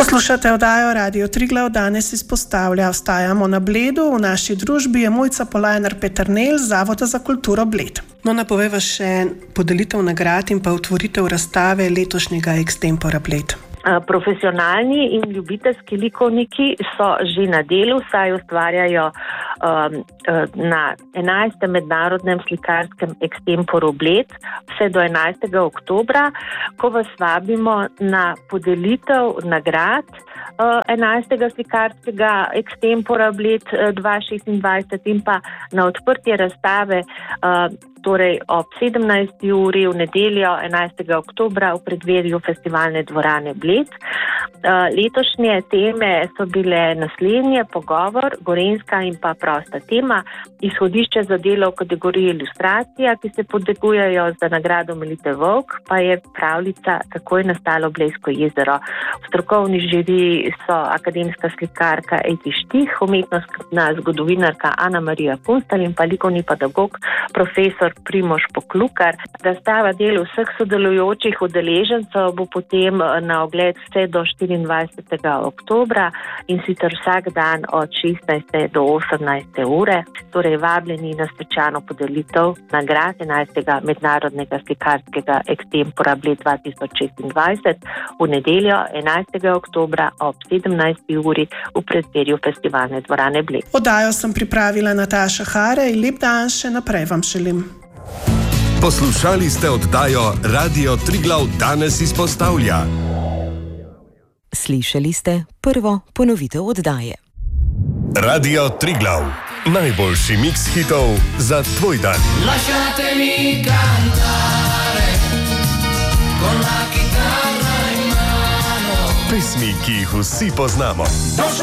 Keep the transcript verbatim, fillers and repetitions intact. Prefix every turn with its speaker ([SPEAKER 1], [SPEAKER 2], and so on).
[SPEAKER 1] Poslušate oddajo Radio Triglav, danes izpostavlja Ostajamo na Bledu. V naši družbi je Mojca Polajnar-Peternelj z Zavoda za kulturo Bled. No, napoveva še podelitev nagrad in pa otvoritev razstave letošnjega Extempora Bled.
[SPEAKER 2] Profesionalni in ljubiteljski likovniki so že na delu, saj ustvarjajo um, na enajstem mednarodnem slikarskem Extemporu Bled vse do enajstega oktobra, ko vas vabimo na podelitev nagrad uh, enajstega slikarskega Extempora Bled dva tisoč šestindvajset in pa na odprtje razstave uh, torej ob sedemnajsti uri v nedeljo enajstega oktobra v predverju festivalne dvorane Bled. Letošnje teme so bile naslednje: pogovor, gorenjska in pa prosta tema, izhodišče za delo v kategoriji ilustracija, ki se potegujejo za nagrado Melite Vovk, pa je pravljica Kako je nastalo Blejsko jezero. V strokovni žiriji so akademska slikarka Ejti Štih, umetnostna zgodovinarka Ana Marija Kunstelj in pa likovni pedagog profesor Primož Poklukar. Razstava del vseh sodelujočih udeležencev bo potem na ogled vse do štiriindvajsetega oktobra in sicer vsak dan od šestnajste do osemnajste ure. Torej vabljeni na svečano podelitev nagrad enajstega mednarodnega slikarskega Extempora Bled dva tisoč šestindvajset v nedeljo enajstega oktobra ob sedemnajsti uri v predverju festivalne dvorane Bled.
[SPEAKER 1] Oddajo sem pripravila Nataša Hare in lep dan še naprej vam želim.
[SPEAKER 3] Poslušali ste oddajo Radio Triglav danes izpostavlja.
[SPEAKER 4] Slišali ste prvo ponovitev oddaje.
[SPEAKER 3] Radio Triglav, najboljši miks hitov za tvoj dan.
[SPEAKER 5] Lasciatemi cantare con la chitarra in mano.
[SPEAKER 3] Pesmi, ki jih vsi poznamo.